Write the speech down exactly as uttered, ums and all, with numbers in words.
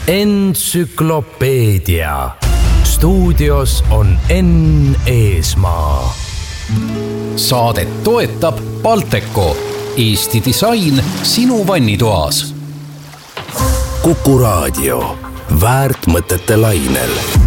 Entsüklopeedia. Stuudios on Enn Eesmaa. Saadet toetab Balteco, Eesti disain sinu vannitoas. Kuku Raadio, väärt mõtete lainel.